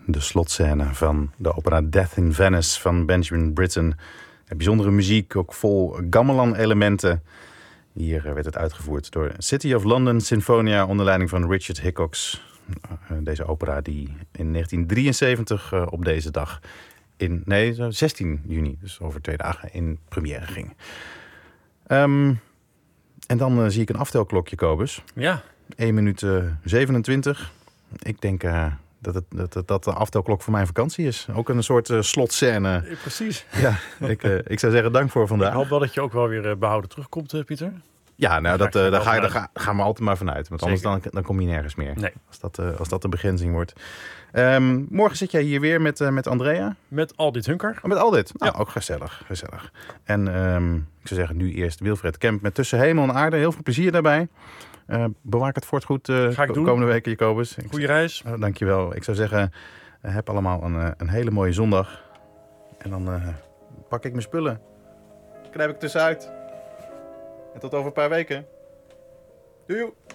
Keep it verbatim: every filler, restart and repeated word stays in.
de slotscène van de opera Death in Venice van Benjamin Britten. Bijzondere muziek, ook vol gamelan-elementen. Hier werd het uitgevoerd door City of London Sinfonia onder leiding van Richard Hickox. Deze opera die in negentien drieënzeventig op deze dag, in nee, zestien juni, dus over twee dagen, in première ging. Um, en dan uh, zie ik een aftelklokje, Kobus. Ja. één minuut uh, zevenentwintig. Ik denk uh, dat, het, dat, dat, dat de aftelklok voor mijn vakantie is. Ook een soort uh, slotscène. Ja, precies. Ja, ik, uh, ik zou zeggen dank voor vandaag. Ik hoop wel dat je ook wel weer uh, behouden terugkomt, uh, Pieter. Ja, nou, dat, uh, daar, ga, daar ga, gaan we altijd maar vanuit. Want anders dan, dan kom je nergens meer. Nee. Als dat, uh, als dat de begrenzing wordt. Um, morgen zit jij hier weer met, uh, met Andrea. Met Aldit Hunker. Oh, met Aldit. Nou, ja. Ook gezellig. gezellig. En um, ik zou zeggen, nu eerst Wilfred Kemp met Tussen Hemel en Aarde. Heel veel plezier daarbij. Uh, bewaak het fort goed uh, Ga ik doen. komende weken, Jacobus. Goeie reis. Uh, dankjewel. Ik zou zeggen, uh, heb allemaal een, uh, een hele mooie zondag. En dan uh, pak ik mijn spullen. Knijp ik tussenuit. En tot over een paar weken. Doei!